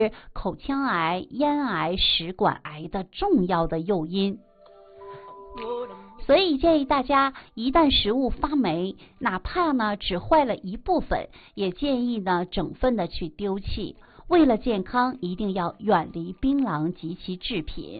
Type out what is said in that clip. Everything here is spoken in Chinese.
口腔癌、咽癌、食管癌的重要的诱因。所以建议大家，一旦食物发霉，哪怕呢只坏了一部分，也建议呢整份的去丢弃。为了健康，一定要远离槟榔及其制品。